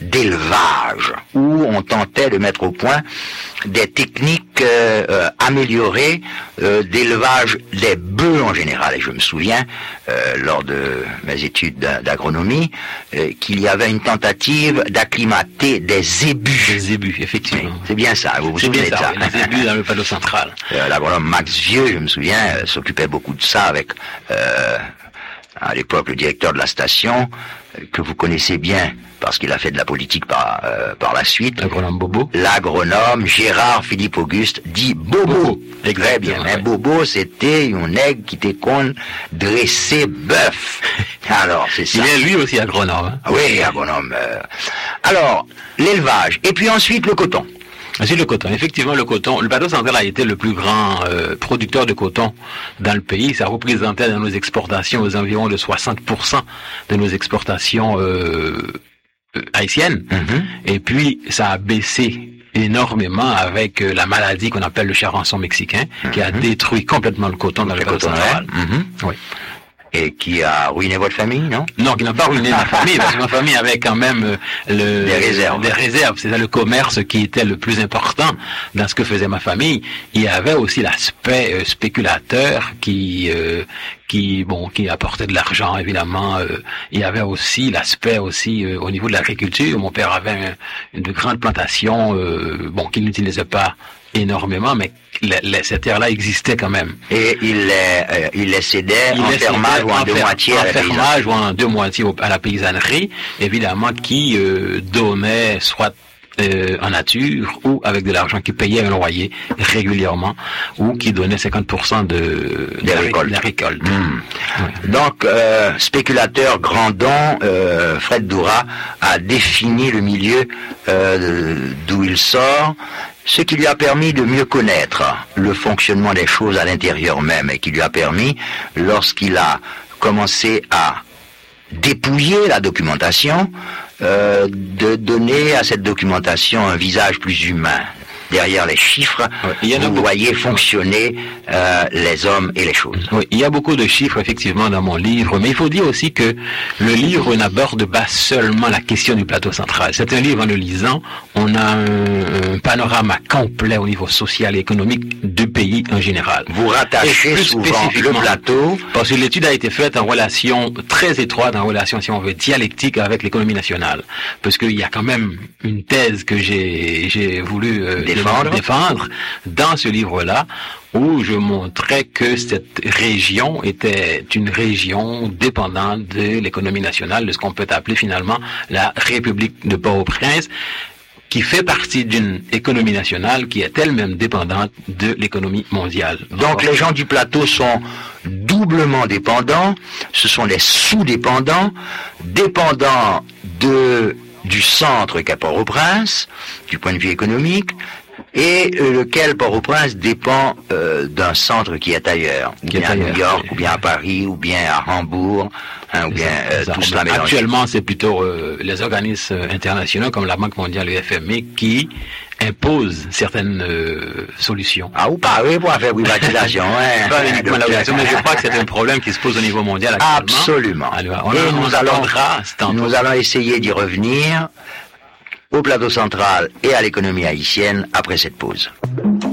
d'élevage, où on tentait de mettre au point des techniques améliorées d'élevage des bœufs en général. Et je me souviens, lors de mes études d'agronomie, qu'il y avait une tentative d'acclimater des ébus. Des ébus, effectivement. Oui, c'est bien ça, vous vous souvenez de ça? Oui, les ébus dans le panneau central. L'agronome Max Vieux, je me souviens, s'occupait beaucoup de ça avec, à l'époque, le directeur de la station, que vous connaissez bien, parce qu'il a fait de la politique par la suite. L'agronome Bobo. L'agronome Gérard Philippe Auguste, dit Bobo. Très bien. Mais Bobo, c'était un aigle qui était con dressé bœuf. Alors, c'est ça. Il est lui aussi agronome. Hein? Oui, agronome. Alors, l'élevage. Et puis ensuite, le coton. C'est le coton. Effectivement, le coton. Le plateau central a été le plus grand producteur de coton dans le pays. Ça représentait dans nos exportations aux environs de 60% de nos exportations haïtiennes. Et puis, ça a baissé énormément avec la maladie qu'on appelle le charançon mexicain, qui a détruit complètement le coton dans le plateau central. Oui. Et qui a ruiné votre famille, non? Non, qui n'a pas ruiné ma famille, parce que ma famille avait quand même des réserves. C'était le commerce qui était le plus important dans ce que faisait ma famille. Il y avait aussi l'aspect spéculateur qui apportait de l'argent, évidemment. Il y avait aussi l'aspect au niveau de l'agriculture. Mon père avait une grande plantation, qu'il n'utilisait pas énormément, mais ces terres-là existaient quand même. Et il les cédait en fermage ou en deux moitiés à la paysannerie. En fermage ou en deux moitiés à la paysannerie, évidemment, qui donnait soit en nature ou avec de l'argent, qui payait un loyer régulièrement ou qui donnait 50% des récoltes. Oui. Donc, spéculateur Grandon, Fred Doura a défini le milieu d'où il sort, ce qui lui a permis de mieux connaître le fonctionnement des choses à l'intérieur même, et qui lui a permis, lorsqu'il a commencé à dépouiller la documentation, de donner à cette documentation un visage plus humain. Derrière les chiffres, vous voyez fonctionner les hommes et les choses. Oui, il y a beaucoup de chiffres effectivement dans mon livre, mais il faut dire aussi que le livre n'aborde pas seulement la question du plateau central. C'est un livre, en le lisant, on a un panorama complet au niveau social et économique du pays en général. Vous rattachez souvent le plateau. Parce que l'étude a été faite en relation très étroite, en relation, si on veut, dialectique avec l'économie nationale. Parce qu'il y a quand même une thèse que j'ai voulu défendre dans ce livre-là, où je montrais que cette région était une région dépendante de l'économie nationale, de ce qu'on peut appeler finalement la République de Port-au-Prince, qui fait partie d'une économie nationale qui est elle-même dépendante de l'économie mondiale. Donc les gens du plateau sont doublement dépendants, ce sont des sous-dépendants, dépendants du centre qu'est Port-au-Prince, du point de vue économique, et lequel Port-au-Prince dépend d'un centre qui est ailleurs, ou bien à New York, ou bien à Paris, ou bien à Hambourg, ou bien tout cela mélangé. Actuellement, c'est plutôt les organismes internationaux comme la Banque mondiale et le FMI qui imposent certaines solutions. Ah, ou pas, oui, pour faire privatisation. Pas uniquement la privatisation, mais je crois que c'est un problème qui se pose au niveau mondial actuellement. Absolument. Alors, nous allons essayer d'y revenir au plateau central et à l'économie haïtienne après cette pause.